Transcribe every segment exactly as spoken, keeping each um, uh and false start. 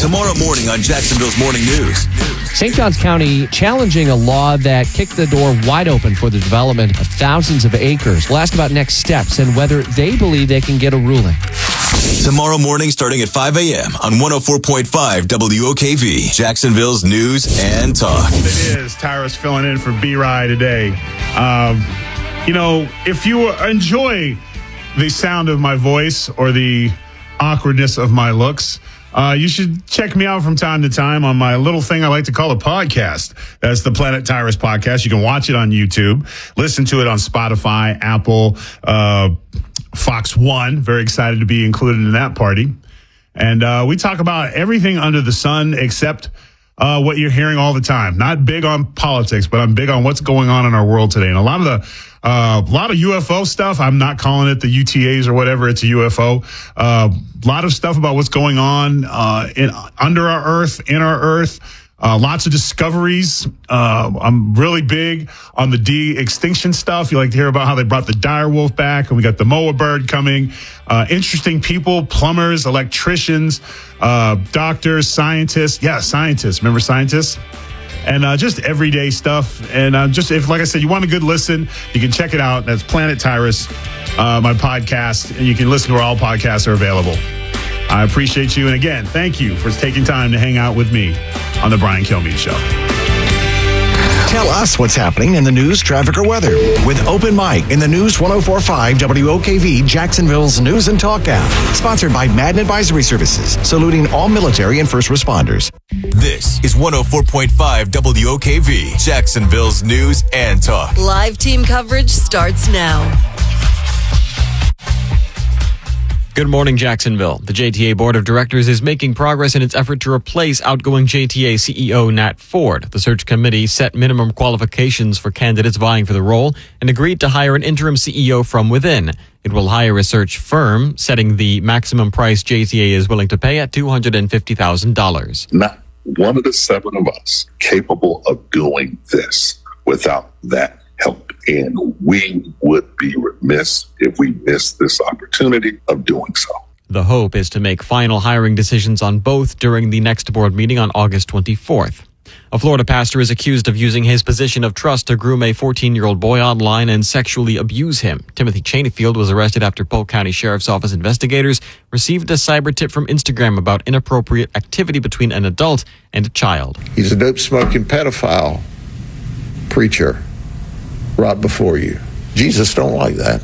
Tomorrow morning on Jacksonville's Morning News. Saint Johns County challenging a law that kicked the door wide open for the development of thousands of acres. We'll ask about next steps and whether they believe they can get a ruling. Tomorrow morning starting at five a.m. on one oh four point five W O K V, Jacksonville's News and Talk. It is. Tyrus filling in for B-Rye today. Um, you know, if you enjoy the sound of my voice or the awkwardness of my looks, Uh, you should check me out from time to time on my little thing I like to call a podcast. That's the Planet Tyrus podcast. You can watch it on YouTube, listen to it on Spotify, Apple, uh, Fox One. Very excited to be included in that party. And uh, we talk about everything under the sun except uh, what you're hearing all the time. Not big on politics, but I'm big on what's going on in our world today. And a lot of the Uh, a lot of U F O stuff. I'm not calling it the U T As or whatever. It's a U F O. A uh, lot of stuff about what's going on uh, in under our Earth, in our Earth. Uh, lots of discoveries. Uh, I'm really big on the de-extinction stuff. You like to hear about how they brought the dire wolf back, and we got the moa bird coming. Uh, interesting people, plumbers, electricians, uh, doctors, scientists. Yeah, scientists. Remember scientists? And uh, just everyday stuff. And uh, just if, like I said, you want a good listen, you can check it out. That's Planet Tyrus, uh, my podcast. And you can listen to where all podcasts are available. I appreciate you. And again, thank you for taking time to hang out with me on the Brian Kilmeade Show. Tell us what's happening in the news, traffic, or weather with Open Mic in the News one oh four point five W O K V, Jacksonville's News and Talk app. Sponsored by Madden Advisory Services, saluting all military and first responders. This is one oh four point five W O K V, Jacksonville's News and Talk. Live team coverage starts now. Good morning, Jacksonville. The J T A Board of Directors is making progress in its effort to replace outgoing J T A C E O Nat Ford. The search committee set minimum qualifications for candidates vying for the role and agreed to hire an interim C E O from within. It will hire a search firm, setting the maximum price J T A is willing to pay at two hundred fifty thousand dollars. Not one of the seven of us capable of doing this without that help. And we would be remiss if we missed this opportunity of doing so. The hope is to make final hiring decisions on both during the next board meeting on August twenty-fourth. A Florida pastor is accused of using his position of trust to groom a fourteen-year-old boy online and sexually abuse him. Timothy Cheneyfield was arrested after Polk County Sheriff's Office investigators received a cyber tip from Instagram about inappropriate activity between an adult and a child. He's a dope-smoking pedophile preacher right before you. Jesus don't like that.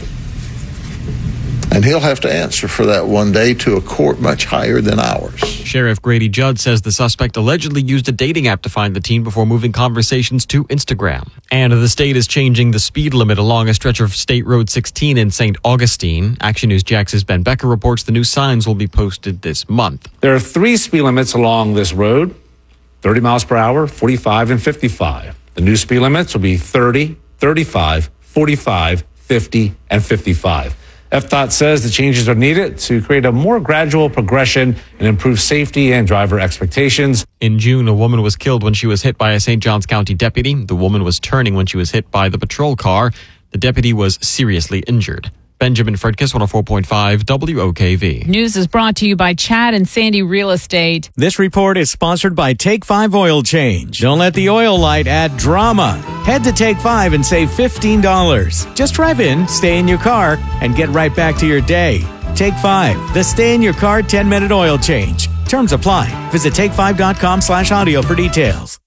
And he'll have to answer for that one day to a court much higher than ours. Sheriff Grady Judd says the suspect allegedly used a dating app to find the teen before moving conversations to Instagram. And the state is changing the speed limit along a stretch of State Road sixteen in Saint Augustine. Action News Jax's Ben Becker reports the new signs will be posted this month. There are three speed limits along this road, thirty miles per hour, forty-five, and fifty-five. The new speed limits will be thirty, thirty-five, forty-five, fifty, and fifty-five. F D O T says the changes are needed to create a more gradual progression and improve safety and driver expectations. In June, a woman was killed when she was hit by a Saint Johns County deputy. The woman was turning when she was hit by the patrol car. The deputy was seriously injured. Benjamin Fredkiss, one oh four point five W O K V. News is brought to you by Chad and Sandy Real Estate. This report is sponsored by Take five Oil Change. Don't let the oil light add drama. Head to Take five and save fifteen dollars. Just drive in, stay in your car, and get right back to your day. Take five, the stay in your car ten minute oil change. Terms apply. Visit take five dot com slash audio for details.